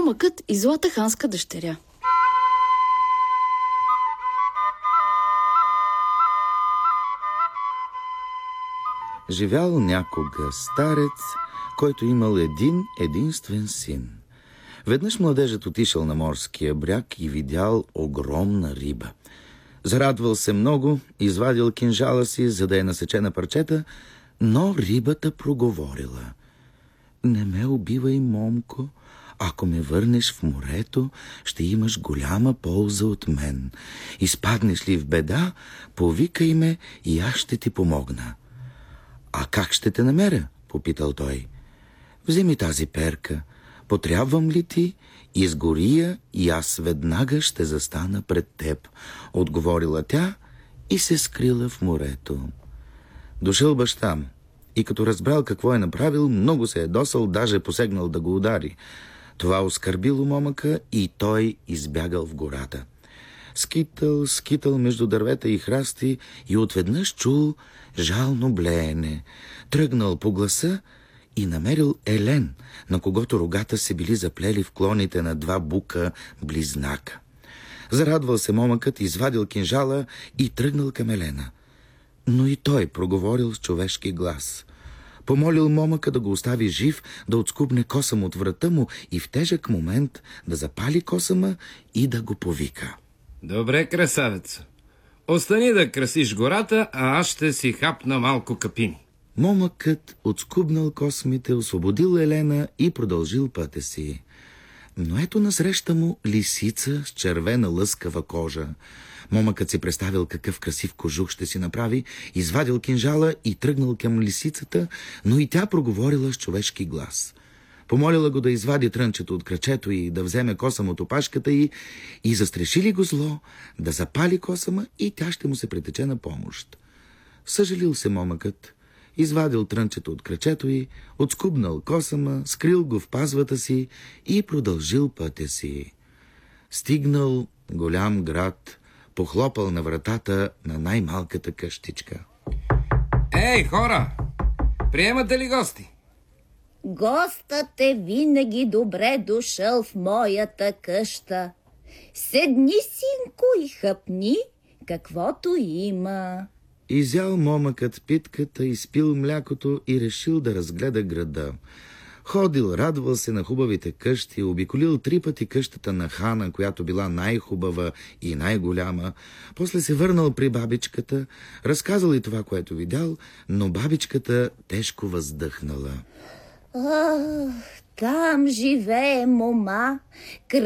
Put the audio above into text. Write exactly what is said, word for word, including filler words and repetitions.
Момъкът и злата ханска дъщеря. Живял някога старец, който имал един единствен син. Веднъж младежът отишъл на морския бряг и видял огромна риба. Зарадвал се много, извадил кинжала си, за да я насече на парчета, но рибата проговорила: „Не ме убивай, момко. Ако ме върнеш в морето, ще имаш голяма полза от мен. Изпаднеш ли в беда, повикай ме и аз ще ти помогна." „А как ще те намеря?" попитал той. „Вземи тази перка. Потрябвам ли ти? Изгори я и аз веднага ще застана пред теб", отговорила тя и се скрила в морето. Дошъл баща му и като разбрал какво е направил, много се ядосал, даже посегнал да го удари. Това оскърбило момъка и той избягал в гората. Скитал, скитал между дървета и храсти и отведнъж чул жално блеене. Тръгнал по гласа и намерил Елен, на когото рогата се били заплели в клоните на два бука близнака. Зарадвал се момъкът, извадил кинжала и тръгнал към Елена. Но и той проговорил с човешки глас. Помолил момъка да го остави жив, да отскубне косъм от врата му и в тежък момент да запали косъма и да го повика. „Добре, красавеца. Остани да красиш гората, а аз ще си хапна малко капини." Момъкът отскубнал космите, освободил Елена и продължил пътя си. Но ето насреща му лисица с червена лъскава кожа. Момъкът си представил какъв красив кожух ще си направи, извадил кинжала и тръгнал към лисицата, но и тя проговорила с човешки глас. Помолила го да извади трънчето от крачето и да вземе косъм от опашката й и застрешили го зло да запали косъма и тя ще му се притече на помощ. Съжалил се момъкът, извадил трънчето от крачето й, отскубнал косъма, скрил го в пазвата си и продължил пътя си. Стигнал голям град, похлопал на вратата на най-малката къщичка. „Ей, хора! Приемате ли гости?" „Гостът е винаги добре дошъл в моята къща. Седни, синко, и хъпни каквото има." Изял момъкът питката, изпил млякото и решил да разгледа града. Ходил, радвал се на хубавите къщи, обиколил три пъти къщата на хана, която била най-хубава и най-голяма. После се върнал при бабичката, разказал и това, което видял, но бабичката тежко въздъхнала. „Ах, там живее мома,